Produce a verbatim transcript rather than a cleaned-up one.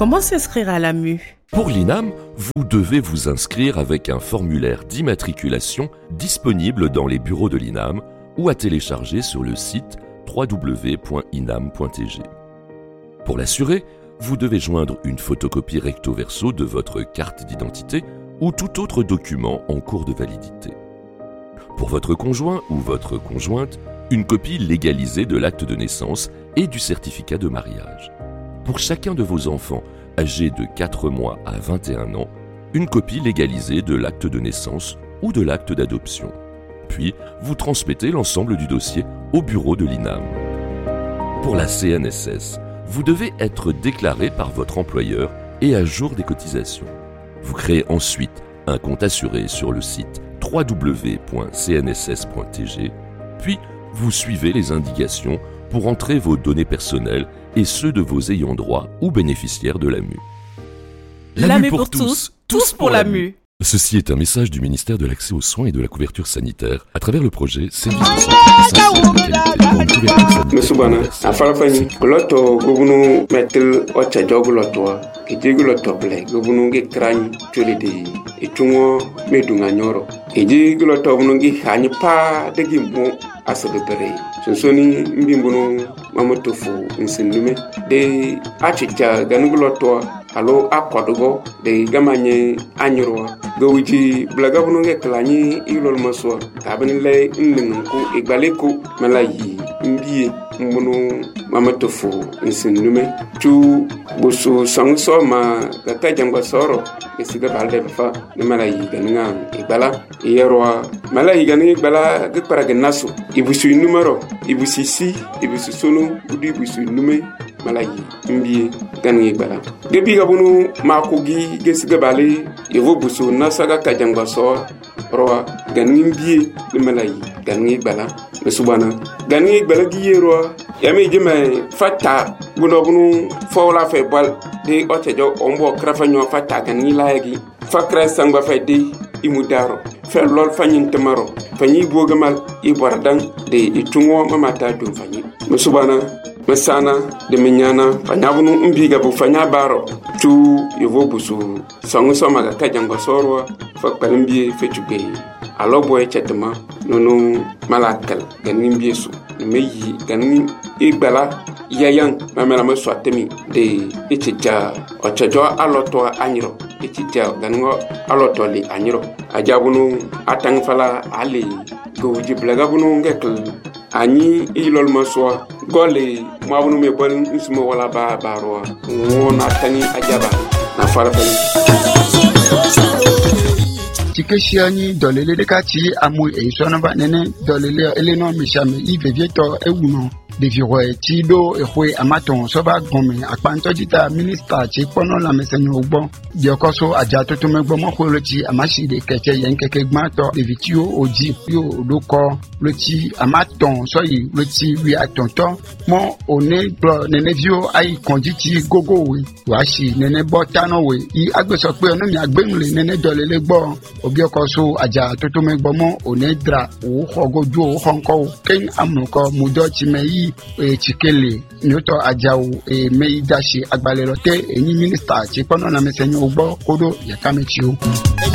Comment s'inscrire à l'A M U ? Pour l'I N A M, vous devez vous inscrire avec un formulaire d'immatriculation disponible dans les bureaux de l'I N A M ou à télécharger sur le site w w w point inam point t g. Pour l'assurer, vous devez joindre une photocopie recto verso de votre carte d'identité ou tout autre document en cours de validité. Pour votre conjoint ou votre conjointe, une copie légalisée de l'acte de naissance et du certificat de mariage. Pour chacun de vos enfants âgés de quatre mois à vingt et un ans, une copie légalisée de l'acte de naissance ou de l'acte d'adoption. Puis, vous transmettez l'ensemble du dossier au bureau de l'I N A M. Pour la C N S S, vous devez être déclaré par votre employeur et à jour des cotisations. Vous créez ensuite un compte assuré sur le site w w w point c n s s point t g, puis vous suivez les indications pour entrer vos données personnelles et ceux de vos ayants droit ou bénéficiaires de l'A M U. L'A M U pour tous, tous pour l'A M U. Ceci est un message du ministère de l'Accès aux soins et de la couverture sanitaire à travers le projet Service de santé essentiel de qualité pour une couverture sanitaire. Mesubana, afalafani, goloto gobunu metel ocha jogoloto, ejigi goloto ble, gobunu ge krani tolede, etungo medunga nyoro. Ejigi goloto gobunu ge hani pa degi mo asabere. Sonsoni mbimbuno mamotofu nsinlume de achicha ganugoloto alo akwadogo de gamanye anyroa gawiji blagabunu nge klani ilol maswa tabani le nningu igbaleko malayi mbiye mbunu mamatofu nsinlume tu busu sangso ma gata jangba soro esiga balde fa ne malayi ganinga igbala yerwa malayi ganinga igbala ge paraga naso ibusu numero ibusi si ibusu sonu udi ibusu nume malayi mbiye ganinga igbala gebi gabunu makogi gesiga bale yevo busu nasaga kajangba so roa ganinga mbiye ne malayi ganinga igbala mesubana ganinga igbala gi yerwa yami jeme fata buno bunu fawla fe bal de otejo ombo krafanyo fata ganinga layagi fakra sangba fe de imudaro fe lol fanyin temaro fanyi bogamal ibardan de itungo mamata dum fanyi mesubana mesana de menyana fanyabunu mbiga bu fanya baro tu yevo busu sangu somaga kajangba sorwa fakpalimbi fetugbe alo boy chetma nono malakal ganin biesu meyi ganin igbala yayan mamela me swatemi de echicha ochajo aloto anyiro echicha ganin aloto li anyiro ajabunu atang fala ali go jiblaga bunu ngekl ani ilol maswa gole mabunu me bol nsmo wala ba baro wona tani ajaba na farafani Tikeshiani dolele de kati amu e sonaba nene dolele eleno mishame ivevieto ewuno de viroe tido ehwe amaton soba gome akpanto dita minister ti pono la mesenyo ogbo di okoso aja to to megbo mo ko loti amashi de keke yen keke gmato de vitio oji yo odoko loti amaton soyi loti wi atonto mo one bro nene vio ai konditi gogo we washi nene botano we i agbeso pe ono mi agbemule nene dolele gbo obi okoso aja to to megbo mo one dra o hogoju o honko ken amuko mudo ti meyi e chikele nyoto ajawo e meidashi agbalero te eni minister ti pono na mesenyo ogbo kodo yakameti o.